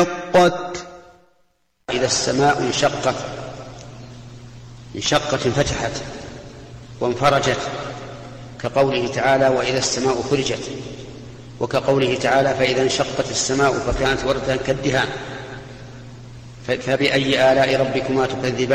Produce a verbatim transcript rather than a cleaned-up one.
انشقت إذا السماء انشقت انشقت انفتحت وانفرجت، كقوله تعالى وإذا السماء فرجت، وكقوله تعالى فإذا انشقت السماء فكانت وردة كالدهان. فبأي آلاء ربكما تكذبان؟